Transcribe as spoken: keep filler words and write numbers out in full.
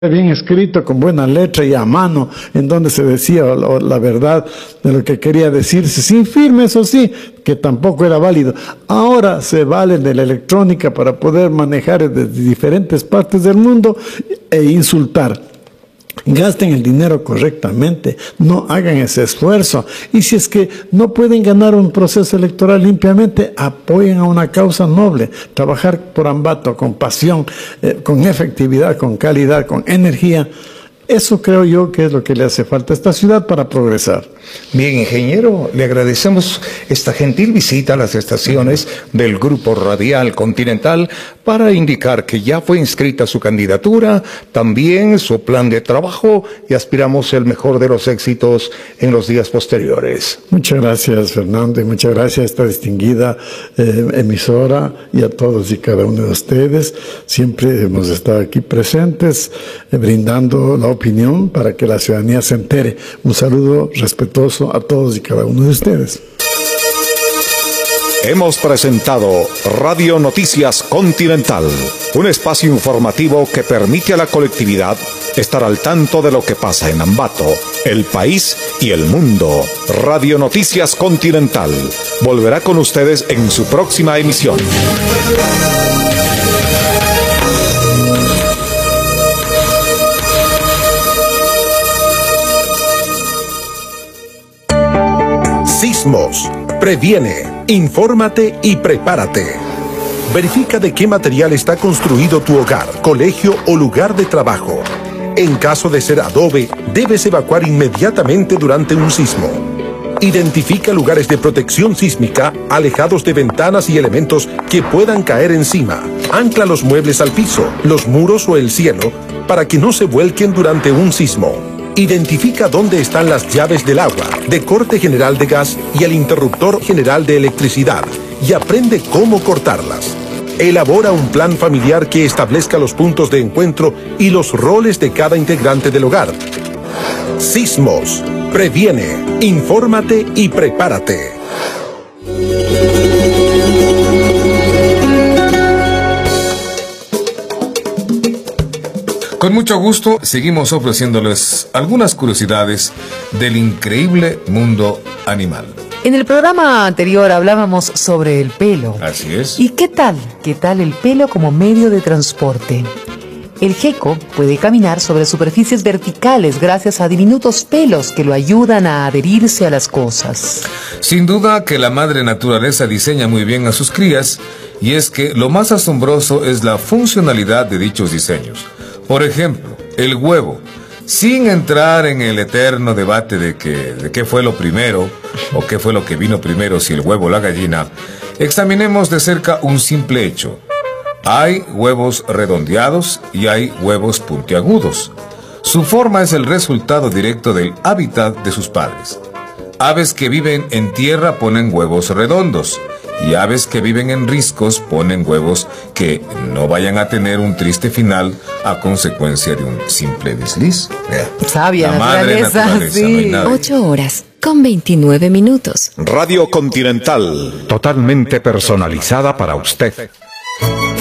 bien escrito, con buena letra y a mano, en donde se decía la, la verdad de lo que quería decirse, sin firme, eso sí, que tampoco era válido. Ahora se vale de la electrónica para poder manejar desde diferentes partes del mundo e insultar. Gasten el dinero correctamente, no hagan ese esfuerzo. Y si es que no pueden ganar un proceso electoral limpiamente, apoyen a una causa noble. Trabajar por Ambato con pasión, eh, con efectividad, con calidad, con energía. Eso creo yo que es lo que le hace falta a esta ciudad para progresar. Bien, ingeniero, le agradecemos esta gentil visita a las estaciones del Grupo Radial Continental para indicar que ya fue inscrita su candidatura, también su plan de trabajo, y aspiramos el mejor de los éxitos en los días posteriores. Muchas gracias, Fernando, y muchas gracias a esta distinguida eh, emisora y a todos y cada uno de ustedes. Siempre hemos estado aquí presentes, eh, brindando la opinión para que la ciudadanía se entere. Un saludo respetuoso a todos y cada uno de ustedes. Hemos presentado Radio Noticias Continental, un espacio informativo que permite a la colectividad estar al tanto de lo que pasa en Ambato, el país y el mundo. Radio Noticias Continental volverá con ustedes en su próxima emisión. Sismos. Previene, infórmate y prepárate. Verifica de qué material está construido tu hogar, colegio o lugar de trabajo. En caso de ser adobe, debes evacuar inmediatamente durante un sismo. Identifica lugares de protección sísmica alejados de ventanas y elementos que puedan caer encima. Ancla los muebles al piso, los muros o el cielo para que no se vuelquen durante un sismo. Identifica dónde están las llaves del agua, de corte general de gas y el interruptor general de electricidad y aprende cómo cortarlas. Elabora un plan familiar que establezca los puntos de encuentro y los roles de cada integrante del hogar. Sismos. Previene, infórmate y prepárate. Con mucho gusto seguimos ofreciéndoles algunas curiosidades del increíble mundo animal. En el programa anterior hablábamos sobre el pelo. Así es. ¿Y qué tal? ¿Qué tal el pelo como medio de transporte? El gecko puede caminar sobre superficies verticales gracias a diminutos pelos que lo ayudan a adherirse a las cosas. Sin duda que la madre naturaleza diseña muy bien a sus crías, y es que lo más asombroso es la funcionalidad de dichos diseños. Por ejemplo, el huevo. Sin entrar en el eterno debate de, que, de qué fue lo primero o qué fue lo que vino primero, si el huevo o la gallina, examinemos de cerca un simple hecho. Hay huevos redondeados y hay huevos puntiagudos. Su forma es el resultado directo del hábitat de sus padres. Aves que viven en tierra ponen huevos redondos, y aves que viven en riscos ponen huevos que no vayan a tener un triste final a consecuencia de un simple desliz. Sabia la madre naturaleza, naturaleza, sí. no hay nadie. Ocho horas con veintinueve minutos. Radio Continental, totalmente personalizada para usted.